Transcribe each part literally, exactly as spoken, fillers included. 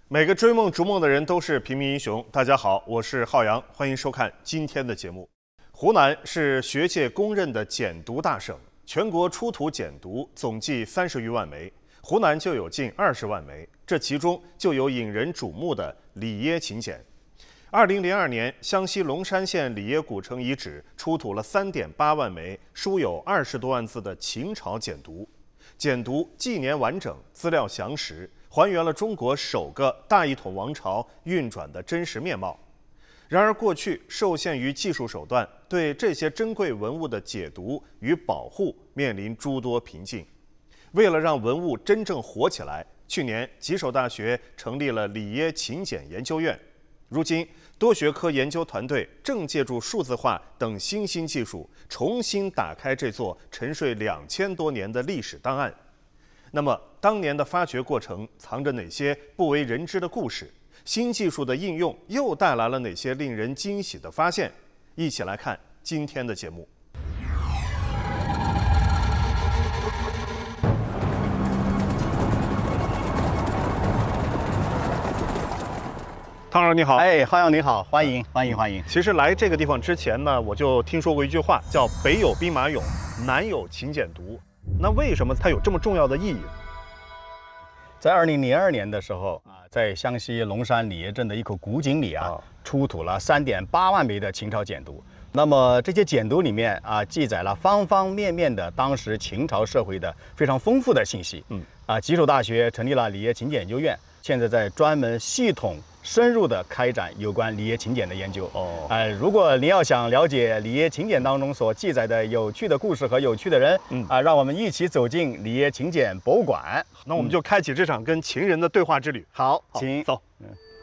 每个追梦逐梦的人都是平民英雄。大家好，我是浩洋，欢迎收看今天的节目。湖南是学界公认的减毒大省，全国出土减毒总计三十余万枚，湖南就有近二十万枚，这其中就有引人瞩目的里耶秦碱。二零零二年，湘西龙山县里耶古城遗址出土了三点八万枚，书有二十多万字的秦朝简牍。简牍纪年完整，资料详实，还原了中国首个大一统王朝运转的真实面貌。然而，过去受限于技术手段，对这些珍贵文物的解读与保护面临诸多瓶颈。为了让文物真正活起来，去年吉首大学成立了里耶秦简研究院。如今，多学科研究团队正借助数字化等新兴技术，重新打开这座沉睡两千多年的历史档案。那么，当年的发掘过程藏着哪些不为人知的故事？新技术的应用又带来了哪些令人惊喜的发现？一起来看今天的节目。汤老师你好。 哎，浩洋你好，欢迎欢迎欢迎。 其实来这个地方之前呢，我就听说过一句话，叫“北有兵马俑，南有秦简牍”。那为什么它有这么重要的意义？ 在二零零二年的时候啊，在湘西龙山里耶镇的一口古井里啊，出土了三点八万枚的秦朝简牍。那么这些简牍里面啊，记载了方方面面的当时秦朝社会的非常丰富的信息。嗯啊，吉首大学成立了里耶秦简研究院，现在在专门系统深入的开展有关里耶秦简的研究。哦，哎、呃，如果您要想了解里耶秦简当中所记载的有趣的故事和有趣的人，嗯啊、呃，让我们一起走进里耶秦简博物馆。 那我们就开启这场跟秦人的对话之旅。 好，请走。嗯，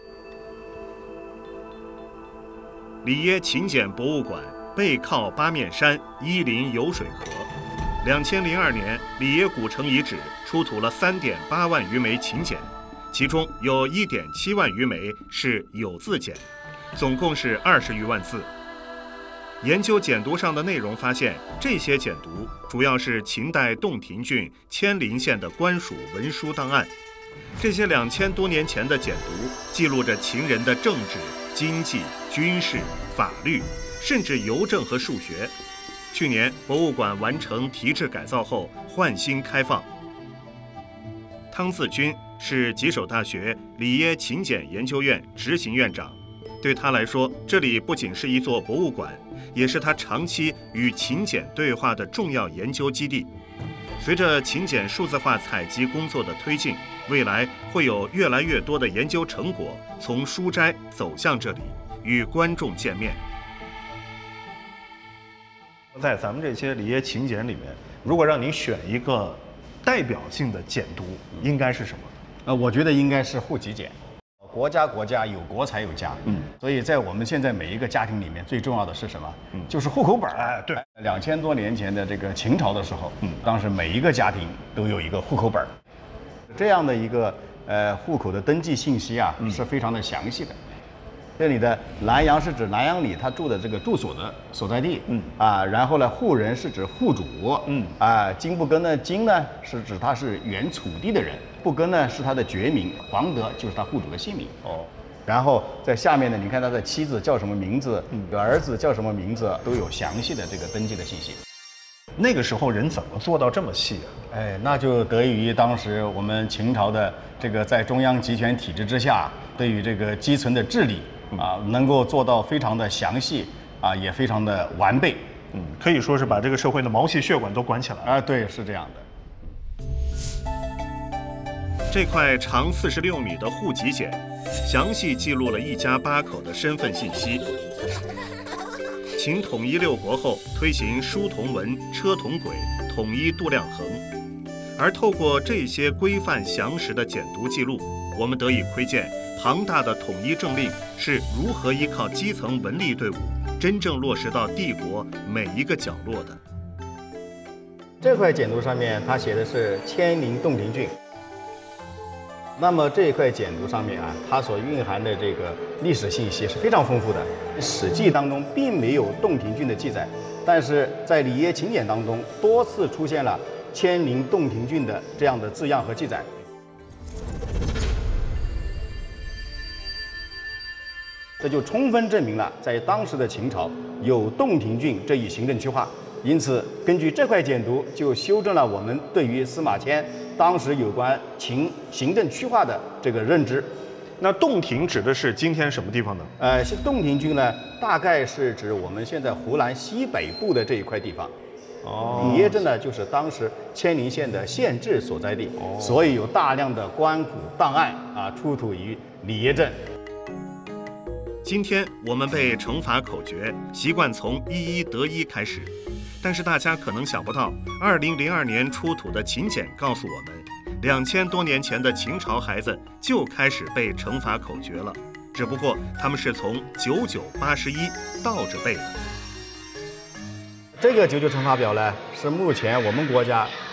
里耶秦简博物馆背靠八面山，依临酉水河。两千零二年，里耶古城遗址出土了三点八万余枚秦简。其中有一点七万余枚是有字简，总共是二十余万字。研究简牍上的内容发现，这些简牍主要是秦代洞庭郡阡陵县的官署文书档案。这些两千多年前的简牍记录着秦人的政治、经济、军事、法律，甚至邮政和数学。去年，博物馆完成提质改造后焕新开放。汤自军是吉首大学里耶秦简研究院执行院长，对他来说，这里不仅是一座博物馆，也是他长期与秦简对话的重要研究基地。随着秦简数字化采集工作的推进，未来会有越来越多的研究成果从书斋走向这里，与观众见面。在咱们这些里耶秦简里面，如果让你选一个代表性的简牍，应该是什么？ 呃，我觉得应该是户籍简。国家国家有国才有家，嗯，所以在我们现在每一个家庭里面，最重要的是什么？嗯，就是户口本。 哎，对， 两千多年前的这个秦朝的时候，嗯，当时每一个家庭都有一个户口本，这样的一个呃户口的登记信息啊，嗯、是非常的详细的。这里的南阳是指南阳里他住的这个住所的所在地，嗯啊，然后呢，户人是指户主，嗯啊，金不更呢，金呢是指他是原楚地的人，不更呢是他的爵名，黄德就是他户主的姓名。哦，然后在下面呢，你看他的妻子叫什么名字，嗯，儿子叫什么名字，都有详细的这个登记的信息。 那个时候人怎么做到这么细啊？ 哎，那就得益于当时我们秦朝的这个在中央集权体制之下，对于这个基层的治理。啊，能够做到非常的详细啊，也非常的完备， 嗯，可以说是把这个社会的毛细血管都管起来了啊。对，是这样的。 这块长四十六米的户籍简，详细记录了一家八口的身份信息。秦统一六国后，推行书同文、车同轨，统一度量衡。而透过这些规范详实的简牍记录，我们得以窥见庞大的统一政令是如何依靠基层文力队伍，真正落实到帝国每一个角落的。 这块简牍上面，它写的是阡陵洞庭郡。那么这一块简牍上面啊，它所蕴含的这个历史信息是非常丰富的。《史记》当中并没有洞庭郡的记载，但是在里耶秦简当中多次出现了阡陵洞庭郡的这样的字样和记载。 这就充分证明了在当时的秦朝有洞庭郡这一行政区划。因此，根据这块简牍，就修正了我们对于司马迁当时有关秦行政区划的这个认知。 那洞庭指的是今天什么地方呢？ 呃，是洞庭郡呢，大概是指我们现在湖南西北部的这一块地方。 哦， 里耶镇呢，就是当时千陵县的县治所在地，哦、所以有大量的官古档案啊出土于里耶镇。 今天我们背乘法口诀，习惯从一一得一开始，但是大家可能想不到，二零零二年出土的秦简告诉我们，两千多年前的秦朝孩子就开始背乘法口诀了，只不过他们是从九九八十一倒着背的。 这个九九乘法表呢，是目前我们国家